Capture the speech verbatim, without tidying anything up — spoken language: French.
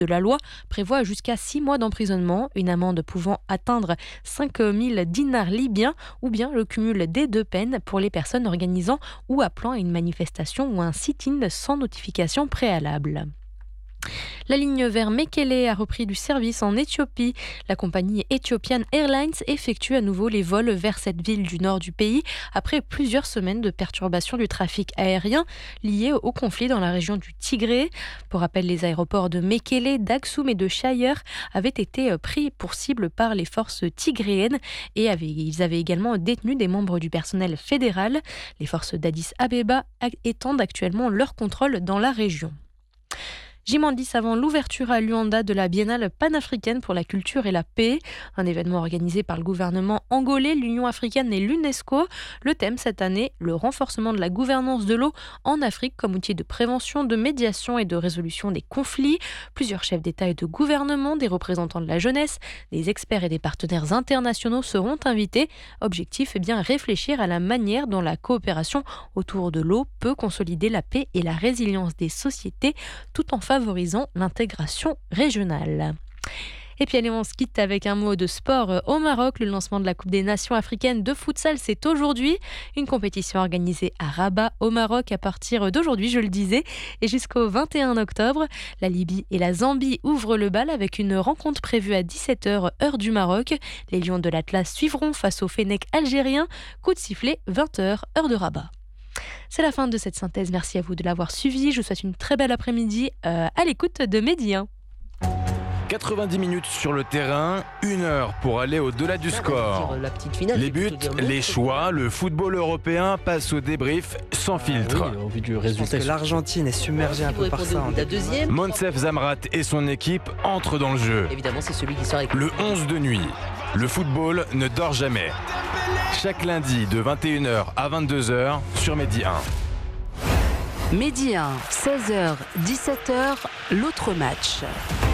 de la loi prévoit jusqu'à six mois d'emprisonnement, une amende pouvant atteindre cinq mille dinars libyens ou bien le cumul des deux peines pour les personnes organisant ou appelant à une manifestation ou un sit-in sans notification préalable. La ligne vers Mekele a repris du service en Éthiopie. La compagnie Ethiopian Airlines effectue à nouveau les vols vers cette ville du nord du pays après plusieurs semaines de perturbation du trafic aérien liées au conflit dans la région du Tigré. Pour rappel, les aéroports de Mekele, d'Aksum et de Shire avaient été pris pour cible par les forces tigréennes et avaient, ils avaient également détenu des membres du personnel fédéral. Les forces d'Addis Abeba étendent actuellement leur contrôle dans la région. J dix avant l'ouverture à Luanda de la Biennale panafricaine pour la culture et la paix, un événement organisé par le gouvernement angolais, l'Union africaine et l'UNESCO. Le thème cette année, le renforcement de la gouvernance de l'eau en Afrique comme outil de prévention, de médiation et de résolution des conflits. Plusieurs chefs d'État et de gouvernement, des représentants de la jeunesse, des experts et des partenaires internationaux seront invités. Objectif est bien réfléchir à la manière dont la coopération autour de l'eau peut consolider la paix et la résilience des sociétés tout en favorisant l'intégration régionale. Et puis allez, on se quitte avec un mot de sport au Maroc. Le lancement de la Coupe des Nations africaines de futsal, c'est aujourd'hui. Une compétition organisée à Rabat au Maroc à partir d'aujourd'hui, je le disais, et jusqu'au vingt et un octobre. La Libye et la Zambie ouvrent le bal avec une rencontre prévue à dix-sept heures heure du Maroc. Les Lions de l'Atlas suivront face au Fennec algérien. Coup de sifflet, vingt heures heure de Rabat. C'est la fin de cette synthèse. Merci à vous de l'avoir suivi. Je vous souhaite une très belle après-midi euh, à l'écoute de Medi un. quatre-vingt-dix minutes sur le terrain, une heure pour aller au-delà du score. La petite finale, les buts, les choix, le football européen passe au débrief sans filtre. Ah oui, au vu du résultat. Je pense que l'Argentine est submergée un peu par ça. La deuxième. Monsef Zamrat et son équipe entrent dans le jeu. Évidemment, c'est celui qui sort avec le onze de nuit. Le football ne dort jamais. Chaque lundi de vingt et une heures à vingt-deux heures sur Medi un. Medi un, seize heures, dix-sept heures, l'autre match.